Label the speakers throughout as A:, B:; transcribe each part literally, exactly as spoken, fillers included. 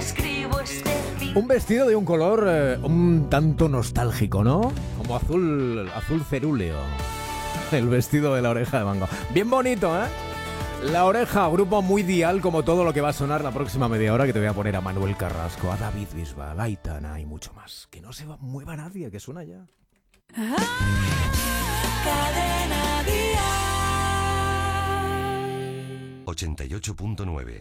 A: escribo este fin.
B: Un vestido de un color eh, un tanto nostálgico, ¿no? Como azul, azul cerúleo. El vestido de La Oreja de Van Gogh. Bien bonito, ¿eh? La Oreja, grupo muy dial, como todo lo que va a sonar la próxima media hora, que te voy a poner a Manuel Carrasco, a David Bisbal, a Aitana y mucho más. Que no se mueva nadie, que suena ya.
A: Ah, Cadena Dial.
C: ochenta y ocho punto nueve.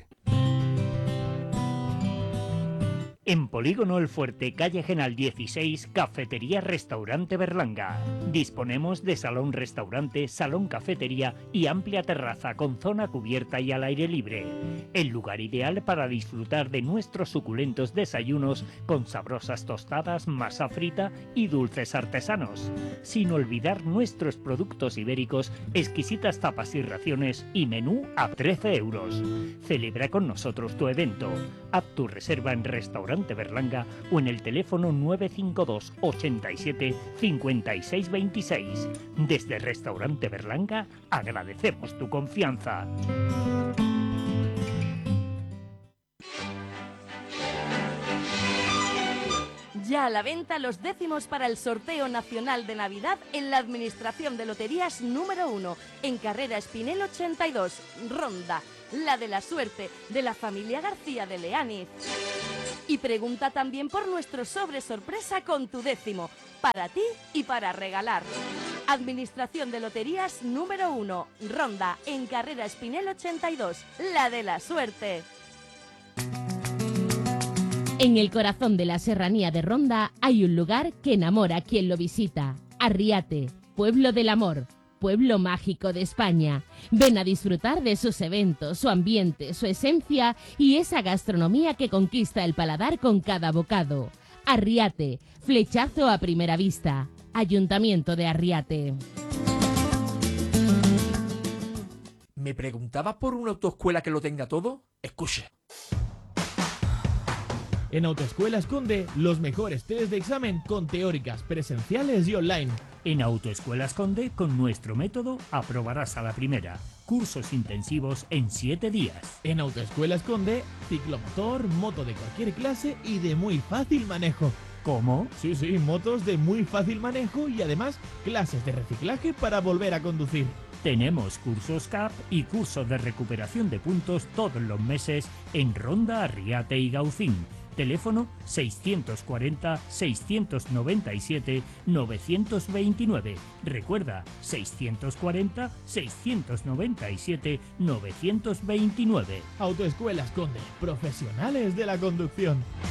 D: En Polígono El Fuerte, calle Genal dieciséis, Cafetería Restaurante Berlanga. Disponemos de salón restaurante, salón cafetería y amplia terraza con zona cubierta y al aire libre. El lugar ideal para disfrutar de nuestros suculentos desayunos con sabrosas tostadas, masa frita y dulces artesanos. Sin olvidar nuestros productos ibéricos, exquisitas tapas y raciones y menú a trece euros. Celebra con nosotros tu evento. Haz tu reserva en Restaurante Berlanga o en el teléfono nueve cinco dos ochenta y siete cincuenta y seis veintiséis. Desde Restaurante Berlanga agradecemos tu confianza.
E: Ya a la venta los décimos para el sorteo nacional de Navidad en la Administración de Loterías número uno, en Carrera Espinel ochenta y dos, Ronda, la de la suerte, de la familia García de Leániz. Y pregunta también por nuestro sobre sorpresa con tu décimo, para ti y para regalar. Administración de Loterías número uno, Ronda, en Carrera Espinel ochenta y dos, la de la suerte.
F: En el corazón de la serranía de Ronda hay un lugar que enamora a quien lo visita. Arriate, pueblo del amor, pueblo mágico de España. Ven a disfrutar de sus eventos, su ambiente, su esencia y esa gastronomía que conquista el paladar con cada bocado. Arriate, flechazo a primera vista. Ayuntamiento de Arriate.
G: ¿Me preguntabas por una autoescuela que lo tenga todo? Escuche.
H: En Autoescuelas Conde, los mejores test de examen con teóricas, presenciales y online.
D: En Autoescuelas Conde, con nuestro método, aprobarás a la primera. Cursos intensivos en siete días.
H: En Autoescuelas Conde, ciclomotor, moto de cualquier clase y de muy fácil manejo.
D: ¿Cómo?
H: Sí, sí, motos de muy fácil manejo y además clases de reciclaje para volver a conducir.
D: Tenemos cursos C A P y cursos de recuperación de puntos todos los meses en Ronda, Arriate y Gaucín. Teléfono seiscientos cuarenta, seiscientos noventa y siete, novecientos veintinueve. Recuerda, seiscientos cuarenta, seiscientos noventa y siete, novecientos veintinueve.
H: Autoescuelas Conde, profesionales de la conducción.